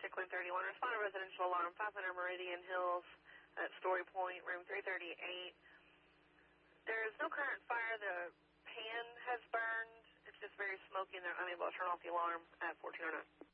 Quinn 31. Respond to residential alarm, 500 Meridian Hills at Story Point, room 338. There is no current fire. The pan has burned. It's just very smoky and they're unable to turn off the alarm at 1409.